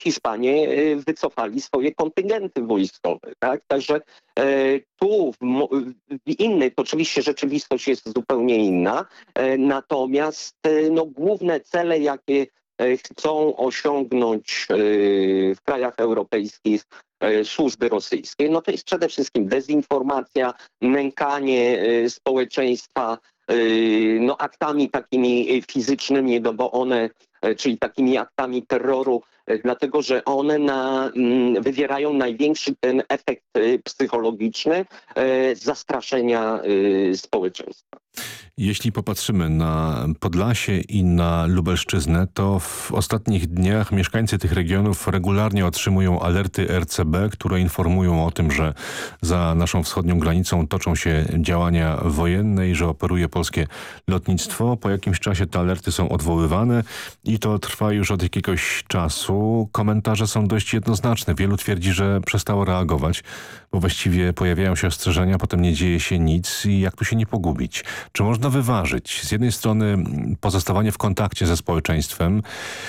Hiszpanie wycofali swoje kontyngenty wojskowe. Tak? Także tu w innej, oczywiście rzeczywistość jest zupełnie inna, natomiast no, główne cele, jakie chcą osiągnąć w krajach europejskich służby rosyjskie, no to jest przede wszystkim dezinformacja, nękanie społeczeństwa no, aktami takimi fizycznymi, no bo one, czyli takimi aktami terroru, dlatego że one wywierają największy ten efekt psychologiczny zastraszenia społeczeństwa. Jeśli popatrzymy na Podlasie i na Lubelszczyznę, to w ostatnich dniach mieszkańcy tych regionów regularnie otrzymują alerty RCB, które informują o tym, że za naszą wschodnią granicą toczą się działania wojenne i że operuje polskie lotnictwo. Po jakimś czasie te alerty są odwoływane i to trwa już od jakiegoś czasu. Komentarze są dość jednoznaczne. Wielu twierdzi, że przestało reagować, bo właściwie pojawiają się ostrzeżenia, potem nie dzieje się nic i jak tu się nie pogubić? Czy można wyważyć z jednej strony pozostawanie w kontakcie ze społeczeństwem,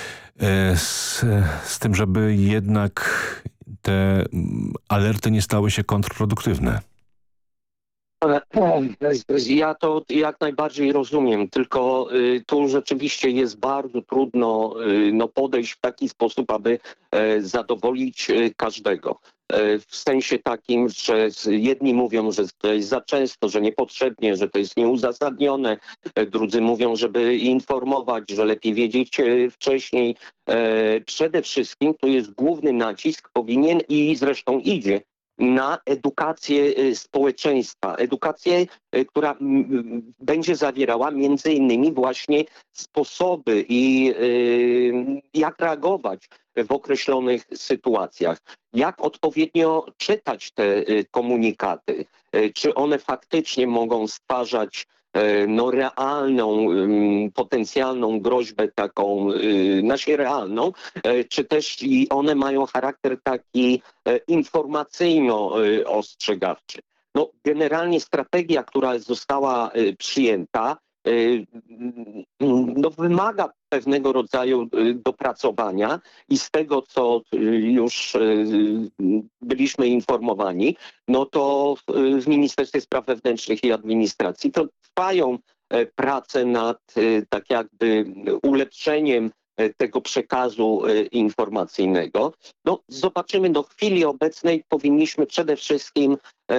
z tym, żeby jednak te alerty nie stały się kontrproduktywne? Ja to jak najbardziej rozumiem, tylko tu rzeczywiście jest bardzo trudno no, podejść w taki sposób, aby zadowolić każdego. W sensie takim, że jedni mówią, że to jest za często, że niepotrzebnie, że to jest nieuzasadnione. Drudzy mówią, żeby informować, że lepiej wiedzieć wcześniej. Przede wszystkim tu jest główny nacisk powinien i zresztą idzie na edukację społeczeństwa. Edukację, która będzie zawierała między innymi właśnie sposoby i jak reagować w określonych sytuacjach. Jak odpowiednio czytać te komunikaty? Czy one faktycznie mogą stwarzać no, realną, potencjalną groźbę taką, znaczy realną, czy też i one mają charakter taki informacyjno-ostrzegawczy. No, generalnie strategia, która została przyjęta, no, wymaga pewnego rodzaju dopracowania i z tego, co już byliśmy informowani, no to w Ministerstwie Spraw Wewnętrznych i Administracji to trwają prace nad tak jakby ulepszeniem tego przekazu informacyjnego. No, zobaczymy, do chwili obecnej powinniśmy przede wszystkim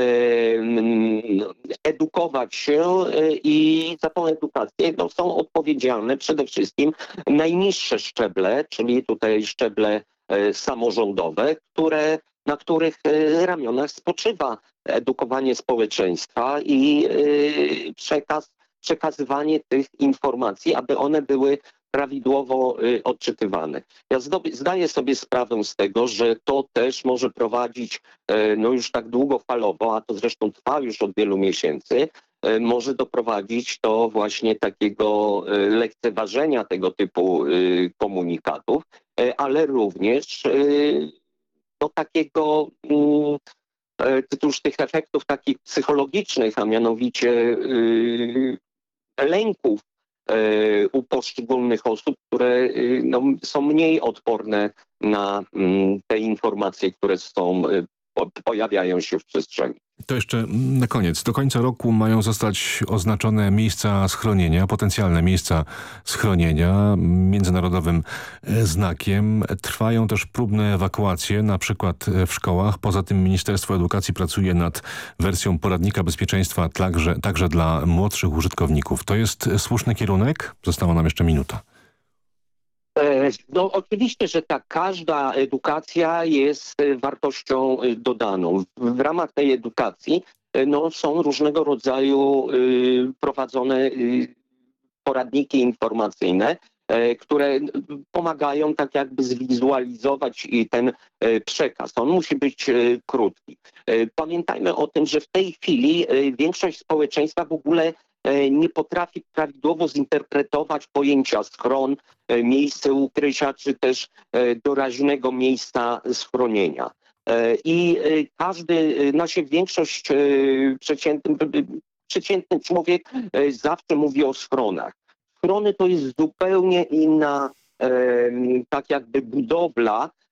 edukować się i za tą edukację no, są odpowiedzialne przede wszystkim najniższe szczeble, czyli tutaj szczeble samorządowe, na których ramionach spoczywa edukowanie społeczeństwa i przekazywanie tych informacji, aby one były prawidłowo odczytywane. Ja zdaję sobie sprawę z tego, że to też może prowadzić no już tak długofalowo, a to zresztą trwa już od wielu miesięcy, może doprowadzić do właśnie takiego lekceważenia tego typu komunikatów, ale również do takiego już tych efektów takich psychologicznych, a mianowicie lęków u poszczególnych osób, które no, są mniej odporne na te informacje, które pojawiają się w przestrzeni. To jeszcze na koniec. Do końca roku mają zostać oznaczone miejsca schronienia, potencjalne miejsca schronienia międzynarodowym znakiem. Trwają też próbne ewakuacje, na przykład w szkołach. Poza tym Ministerstwo Edukacji pracuje nad wersją poradnika bezpieczeństwa także dla młodszych użytkowników. To jest słuszny kierunek? Została nam jeszcze minuta. No oczywiście, że tak, każda edukacja jest wartością dodaną. W ramach tej edukacji no, są różnego rodzaju prowadzone poradniki informacyjne, które pomagają tak jakby zwizualizować ten przekaz. On musi być krótki. Pamiętajmy o tym, że w tej chwili większość społeczeństwa w ogóle nie potrafi prawidłowo zinterpretować pojęcia schron, miejsce ukrycia, czy też doraźnego miejsca schronienia. I większość przeciętny człowiek zawsze mówi o schronach. Schrony to jest zupełnie inna tak jakby budowla